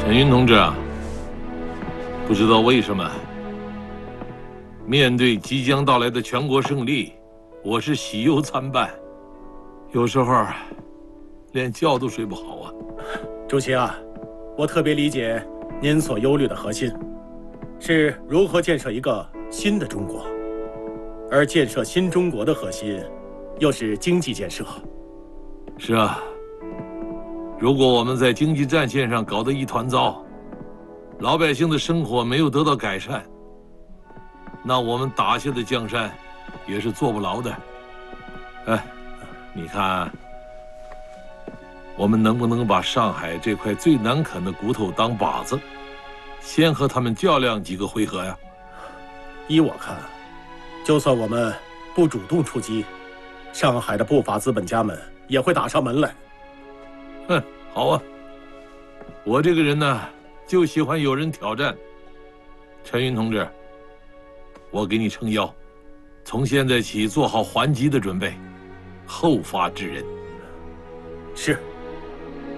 陈云同志啊，不知道为什么，面对即将到来的全国胜利，我是喜忧参半，有时候连觉都睡不好啊。 主席啊，我特别理解您所忧虑的核心，是如何建设一个新的中国，而建设新中国的核心，又是经济建设。 是啊。 如果我们在经济战线上搞得一团糟，老百姓的生活没有得到改善，那我们打下的江山也是坐不牢的。哎，你看，我们能不能把上海这块最难啃的骨头当靶子，先和他们较量几个回合呀？ 依我看，就算我们不主动出击，上海的不法资本家们也会打上门来。 哼，好啊！我这个人呢，就喜欢有人挑战。陈云同志，我给你撑腰，从现在起做好还击的准备，后发制人。 是。